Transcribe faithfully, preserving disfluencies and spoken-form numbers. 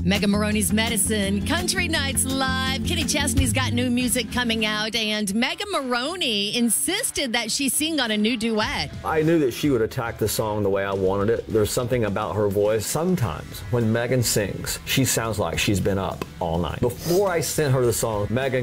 Megan Maroney's Medicine, Country Nights Live. Kenny Chesney's got new music coming out, and Megan Maroney insisted that she sing on a new duet. I knew that she would attack the song the way I wanted it. There's something about her voice. Sometimes when Megan sings, she sounds like she's been up all night. Before I sent her the song, Megan